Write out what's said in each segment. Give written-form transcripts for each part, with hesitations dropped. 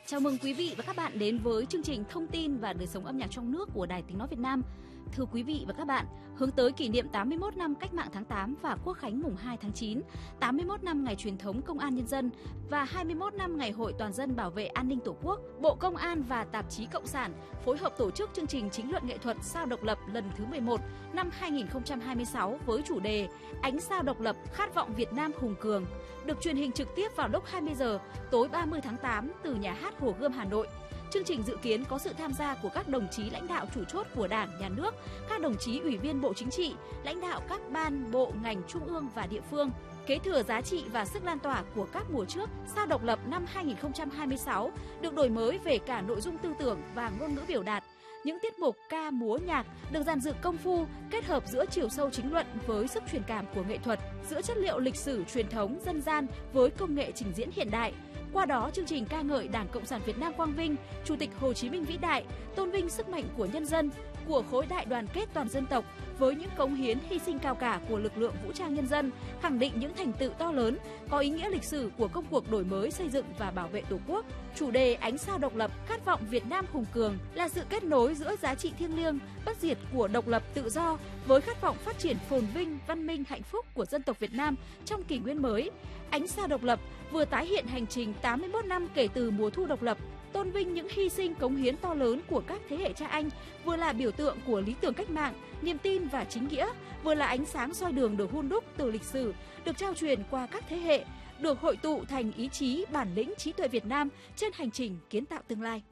Chào mừng quý vị và các bạn đến với chương trình Thông tin và đời sống âm nhạc trong nước của Đài Tiếng nói Việt Nam. Thưa quý vị và các bạn, hướng tới kỷ niệm 81 năm Cách mạng tháng 8 và Quốc khánh mùng 2 tháng 9, 81 năm ngày truyền thống Công an Nhân dân và 21 năm ngày Hội Toàn dân bảo vệ an ninh Tổ quốc, Bộ Công an và Tạp chí Cộng sản phối hợp tổ chức chương trình chính luận nghệ thuật Sao độc lập lần thứ 11 năm 2026 với chủ đề Ánh sao độc lập, khát vọng Việt Nam hùng cường, được truyền hình trực tiếp vào lúc 20 giờ tối 30 tháng 8 từ Nhà hát Hồ Gươm, Hà Nội. Chương trình dự kiến có sự tham gia của các đồng chí lãnh đạo chủ chốt của Đảng, Nhà nước, các đồng chí ủy viên Bộ Chính trị, lãnh đạo các ban, bộ, ngành trung ương và địa phương. Kế thừa giá trị và sức lan tỏa của các mùa trước, Sao độc lập năm 2026 được đổi mới về cả nội dung tư tưởng và ngôn ngữ biểu đạt. Những tiết mục ca, múa, nhạc được dàn dựng công phu, kết hợp giữa chiều sâu chính luận với sức truyền cảm của nghệ thuật, giữa chất liệu lịch sử truyền thống dân gian với công nghệ trình diễn hiện đại. Qua đó, chương trình ca ngợi Đảng Cộng sản Việt Nam quang vinh, Chủ tịch Hồ Chí Minh vĩ đại, tôn vinh sức mạnh của nhân dân, của khối đại đoàn kết toàn dân tộc với những cống hiến hy sinh cao cả của lực lượng vũ trang nhân dân, khẳng định những thành tựu to lớn, có ý nghĩa lịch sử của công cuộc đổi mới xây dựng và bảo vệ Tổ quốc. Chủ đề Ánh sao độc lập, khát vọng Việt Nam hùng cường là sự kết nối giữa giá trị thiêng liêng, bất diệt của độc lập tự do với khát vọng phát triển phồn vinh, văn minh, hạnh phúc của dân tộc Việt Nam trong kỷ nguyên mới. Ánh sao độc lập vừa tái hiện hành trình 81 năm kể từ mùa thu độc lập, tôn vinh những hy sinh cống hiến to lớn của các thế hệ cha anh, vừa là biểu tượng của lý tưởng cách mạng, niềm tin và chính nghĩa, vừa là ánh sáng soi đường được hun đúc từ lịch sử, được trao truyền qua các thế hệ, được hội tụ thành ý chí, bản lĩnh, trí tuệ Việt Nam trên hành trình kiến tạo tương lai.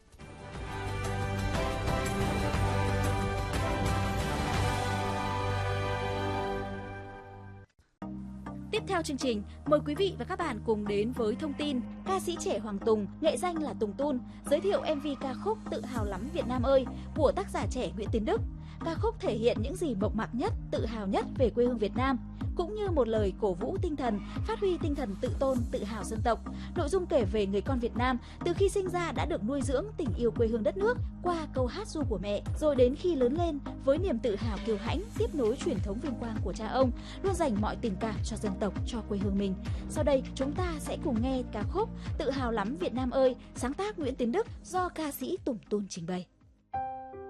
Tiếp theo chương trình, mời quý vị và các bạn cùng đến với thông tin ca sĩ trẻ Hoàng Tùng, nghệ danh là Tùng Tun, giới thiệu MV ca khúc Tự hào lắm Việt Nam ơi của tác giả trẻ Nguyễn Tiến Đức. Ca khúc thể hiện những gì mộc mạc nhất, tự hào nhất về quê hương Việt Nam, cũng như một lời cổ vũ tinh thần, phát huy tinh thần tự tôn, tự hào dân tộc. Nội dung kể về người con Việt Nam từ khi sinh ra đã được nuôi dưỡng tình yêu quê hương đất nước qua câu hát ru của mẹ, rồi đến khi lớn lên với niềm tự hào kiêu hãnh tiếp nối truyền thống vinh quang của cha ông, luôn dành mọi tình cảm cho dân tộc, cho quê hương mình. Sau đây chúng ta sẽ cùng nghe ca khúc Tự hào lắm Việt Nam ơi, sáng tác Nguyễn Tiến Đức do ca sĩ Tùng Tun trình bày.